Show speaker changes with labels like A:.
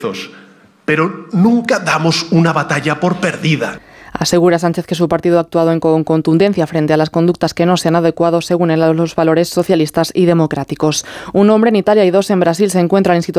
A: pero nunca damos una batalla por perdida.
B: Asegura Sánchez que su partido ha actuado con contundencia frente a las conductas que no se han adecuado según él a los valores socialistas y democráticos. Un hombre en Italia y 2 en Brasil se encuentran en situación